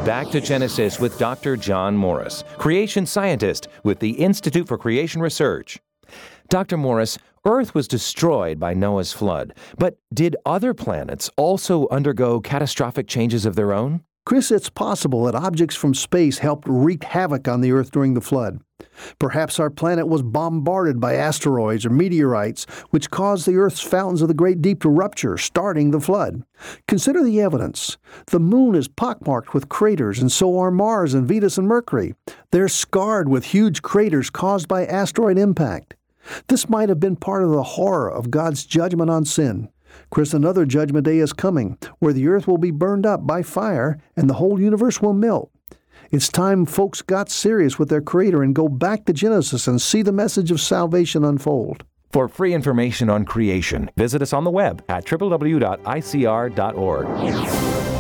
Back to Genesis with Dr. John Morris, creation scientist with the Institute for Creation Research. Dr. Morris, Earth was destroyed by Noah's flood, but did other planets also undergo catastrophic changes of their own? Chris, it's possible that objects from space helped wreak havoc on the Earth during the flood. Perhaps our planet was bombarded by asteroids or meteorites, which caused the Earth's fountains of the Great Deep to rupture, starting the flood. Consider the evidence. The Moon is pockmarked with craters, and so are Mars and Venus and Mercury. They're scarred with huge craters caused by asteroid impact. This might have been part of the horror of God's judgment on sin. Chris, another judgment day is coming, where the earth will be burned up by fire and the whole universe will melt. It's time folks got serious with their Creator and go back to Genesis and see the message of salvation unfold. For free information on creation, visit us on the web at www.icr.org.